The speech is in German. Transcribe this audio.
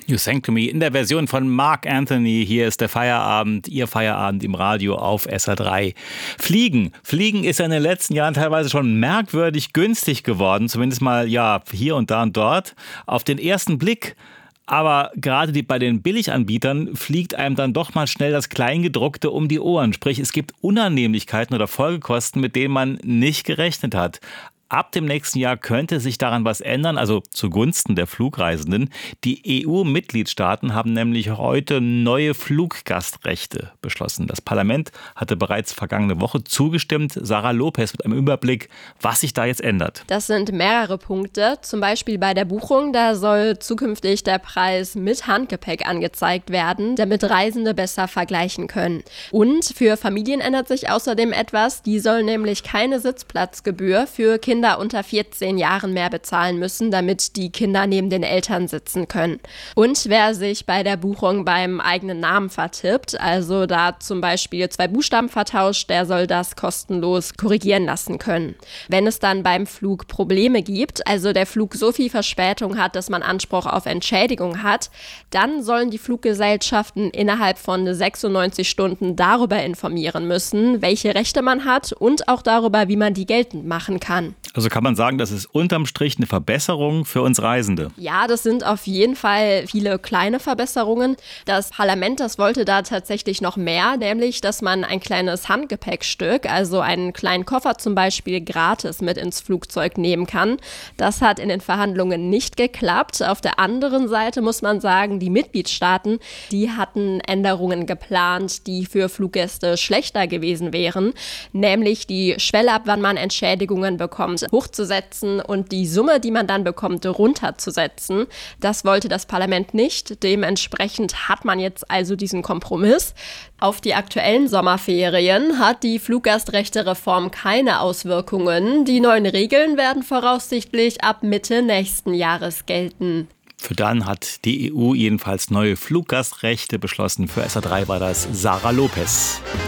You Sang to Me in der Version von Mark Anthony. Hier ist der Feierabend, Ihr Feierabend im Radio auf SR3. Fliegen ist ja in den letzten Jahren teilweise schon merkwürdig günstig geworden. Zumindest mal hier und da und dort. Auf den ersten Blick. Aber gerade bei den Billiganbietern fliegt einem dann doch mal schnell das Kleingedruckte um die Ohren. Sprich, es gibt Unannehmlichkeiten oder Folgekosten, mit denen man nicht gerechnet hat. Ab dem nächsten Jahr könnte sich daran was ändern, also zugunsten der Flugreisenden. Die EU-Mitgliedstaaten haben nämlich heute neue Fluggastrechte beschlossen. Das Parlament hatte bereits vergangene Woche zugestimmt. Sarah Lopez mit einem Überblick, was sich da jetzt ändert. Das sind mehrere Punkte. Zum Beispiel bei der Buchung, da soll zukünftig der Preis mit Handgepäck angezeigt werden, damit Reisende besser vergleichen können. Und für Familien ändert sich außerdem etwas. Die sollen nämlich keine Sitzplatzgebühr für Kinder unter 14 Jahren mehr bezahlen müssen, damit die Kinder neben den Eltern sitzen können. Und wer sich bei der Buchung beim eigenen Namen vertippt, also da zum Beispiel 2 Buchstaben vertauscht, der soll das kostenlos korrigieren lassen können. Wenn es dann beim Flug Probleme gibt, also der Flug so viel Verspätung hat, dass man Anspruch auf Entschädigung hat, dann sollen die Fluggesellschaften innerhalb von 96 Stunden darüber informieren müssen, welche Rechte man hat und auch darüber, wie man die geltend machen kann. Also kann man sagen, das ist unterm Strich eine Verbesserung für uns Reisende. Ja, das sind auf jeden Fall viele kleine Verbesserungen. Das Parlament, das wollte da tatsächlich noch mehr, nämlich, dass man ein kleines Handgepäckstück, also einen kleinen Koffer zum Beispiel, gratis mit ins Flugzeug nehmen kann. Das hat in den Verhandlungen nicht geklappt. Auf der anderen Seite muss man sagen, die Mitgliedstaaten, die hatten Änderungen geplant, die für Fluggäste schlechter gewesen wären, nämlich die Schwelle, ab wann man Entschädigungen bekommt, hochzusetzen und die Summe, die man dann bekommt, runterzusetzen. Das wollte das Parlament nicht. Dementsprechend hat man jetzt also diesen Kompromiss. Auf die aktuellen Sommerferien hat die Fluggastrechte-Reform keine Auswirkungen. Die neuen Regeln werden voraussichtlich ab Mitte nächsten Jahres gelten. Für dann hat die EU jedenfalls neue Fluggastrechte beschlossen. Für SR3 war das Sarah Lopez.